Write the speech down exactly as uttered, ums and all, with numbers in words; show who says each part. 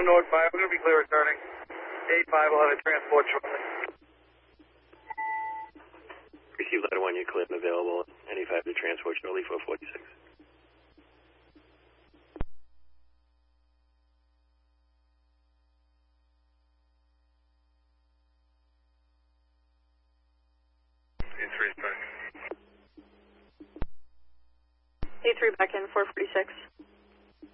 Speaker 1: North five, we're going to be clear returning. eight five will have a transport shortly.
Speaker 2: Receive letter one, you're clear and available. N E five to transport shortly, four forty-six.
Speaker 1: A three back.
Speaker 3: A three back in, four forty-six.